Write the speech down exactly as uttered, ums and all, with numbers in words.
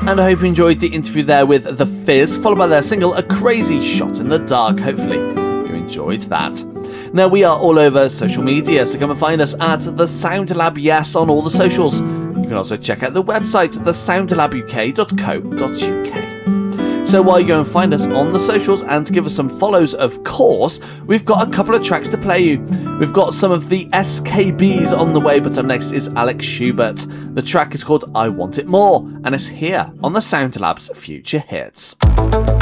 And I hope you enjoyed the interview there with The Fizz, followed by their single A Crazy Shot in the Dark. Hopefully you enjoyed that. Now, we are all over social media, so come and find us at The Sound Lab Yes on all the socials. You can also check out the website, the sound lab u k dot co dot u k. So while you go and find us on the socials and give us some follows, of course, we've got a couple of tracks to play you. We've got some of the S K Bs on the way, but up next is Alex Schubert. The track is called I Want It More, and it's here on the Sound Lab's Future Hits.